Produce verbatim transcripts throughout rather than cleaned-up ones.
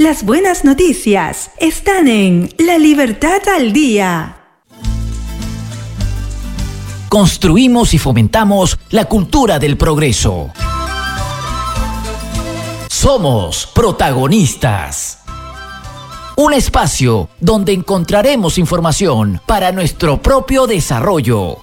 Las buenas noticias están en La Libertad al Día. Construimos y fomentamos la cultura del progreso. Somos protagonistas. Un espacio donde encontraremos información para nuestro propio desarrollo.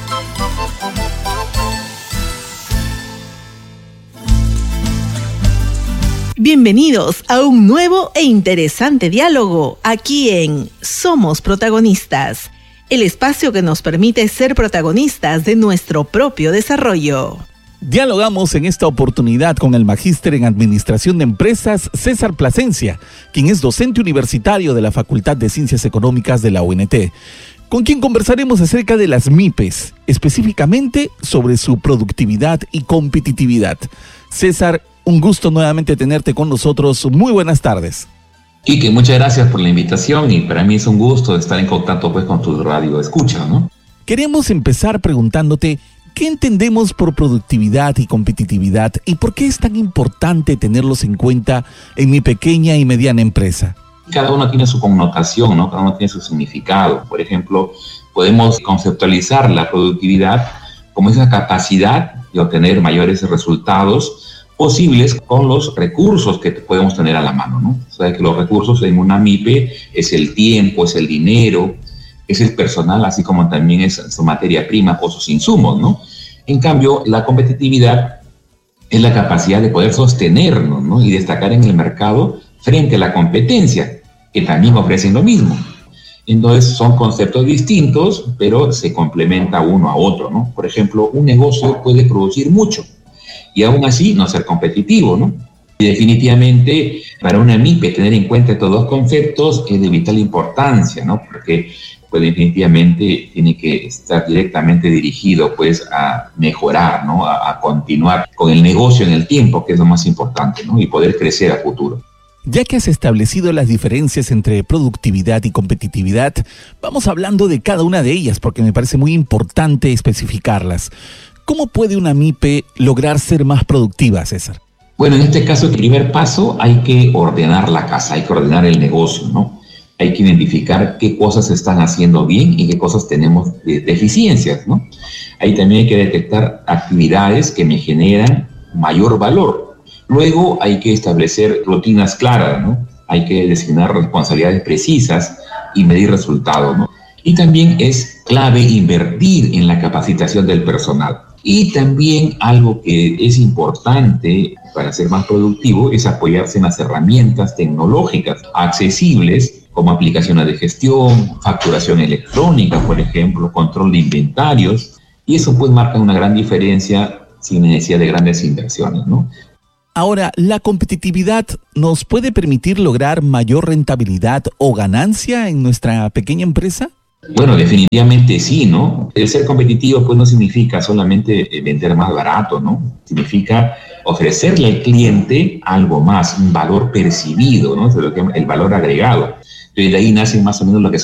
Bienvenidos a un nuevo e interesante diálogo aquí en Somos Protagonistas, el espacio que nos permite ser protagonistas de nuestro propio desarrollo. Dialogamos en esta oportunidad con el magíster en Administración de Empresas, César Plasencia, quien es docente universitario de la Facultad de Ciencias Económicas de la U N T, con quien conversaremos acerca de las M I P E S, específicamente sobre su productividad y competitividad. César, un gusto nuevamente tenerte con nosotros. Muy buenas tardes. Quique, muchas gracias por la invitación y para mí es un gusto estar en contacto pues con tu radio escucha, ¿no? Queremos empezar preguntándote ¿qué entendemos por productividad y competitividad y por qué es tan importante tenerlos en cuenta en mi pequeña y mediana empresa? Cada uno tiene su connotación, ¿no? Cada uno tiene su significado. Por ejemplo, podemos conceptualizar la productividad como esa capacidad de obtener mayores resultados posibles con los recursos que podemos tener a la mano, ¿no? O sea, que los recursos en una M I P E es el tiempo, es el dinero, es el personal, así como también es su materia prima o sus insumos, ¿no? En cambio, la competitividad es la capacidad de poder sostenernos, ¿no? Y destacar en el mercado frente a la competencia, que también ofrecen lo mismo. Entonces, son conceptos distintos, pero se complementa uno a otro, ¿no? Por ejemplo, un negocio puede producir mucho y aún así no ser competitivo, ¿no? Y definitivamente, para una M I P E tener en cuenta estos dos conceptos es de vital importancia, ¿no? Porque pues definitivamente tiene que estar directamente dirigido pues a mejorar, ¿no? A, a continuar con el negocio en el tiempo, que es lo más importante, ¿no? Y poder crecer a futuro. Ya que has establecido las diferencias entre productividad y competitividad, vamos hablando de cada una de ellas porque me parece muy importante especificarlas. ¿Cómo puede una M I P E lograr ser más productiva, César? Bueno, en este caso, el primer paso, hay que ordenar la casa, hay que ordenar el negocio, ¿no? Hay que identificar qué cosas se están haciendo bien y qué cosas tenemos de deficiencias, ¿no? Ahí también hay que detectar actividades que me generan mayor valor. Luego hay que establecer rutinas claras, ¿no? Hay que designar responsabilidades precisas y medir resultados, ¿no? Y también es clave invertir en la capacitación del personal. Y también algo que es importante para ser más productivo es apoyarse en las herramientas tecnológicas accesibles como aplicaciones de gestión, facturación electrónica, por ejemplo, control de inventarios. Y eso pues marca una gran diferencia sin necesidad de grandes inversiones, ¿no? Ahora, ¿la competitividad nos puede permitir lograr mayor rentabilidad o ganancia en nuestra pequeña empresa? Bueno, definitivamente sí, ¿no? El ser competitivo pues no significa solamente vender más barato, ¿no? Significa ofrecerle al cliente algo más, un valor percibido, ¿no? El valor agregado. Entonces de ahí nace más o menos lo que